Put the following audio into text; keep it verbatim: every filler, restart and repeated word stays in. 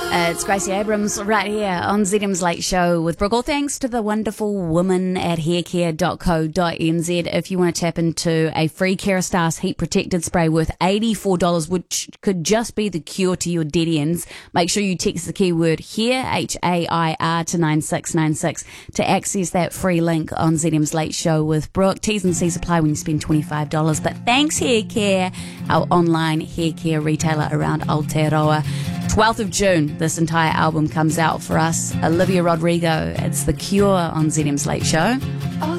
Uh, it's Gracie Abrams right here on Z M's Late Show with Brooke. All thanks to the wonderful woman at haircare dot co dot n z. If you want to tap into a free Kerastase heat protected spray worth eighty-four dollars, which could just be the cure to your dead ends, make sure you text the keyword HAIR, H A I R, to nine six nine six to access that free link on Z M's Late Show with Brooke. T's and C's apply when you spend twenty-five dollars. But thanks, Haircare, our online hair care retailer around Aotearoa. twelfth of June, this entire album comes out for us. Olivia Rodrigo, it's The Cure on Z M's Late Show. Oh.